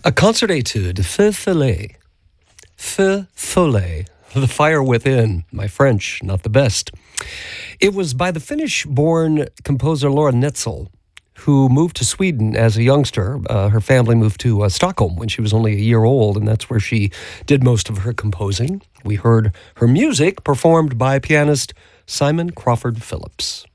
A concert etude, Feu Follet. Feu Follet, The Fire Within. My French, not the best. It was by the Finnish-born composer Laura Netzel, who moved to Sweden as a youngster. Her family moved to Stockholm when she was only a year old, and that's where she did most of her composing. We heard her music performed by pianist Simon Crawford Phillips.